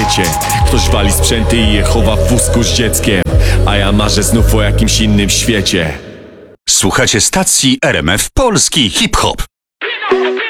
wiecie. Ktoś wali sprzęty i je chowa w wózku z dzieckiem, a ja marzę znów o jakimś innym świecie. Słuchacie stacji RMF Polski Hip Hop.